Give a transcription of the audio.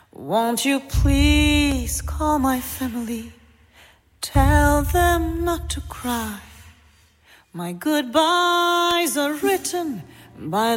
Won't you please call my family? Tell them not to cry. My goodbyes are written by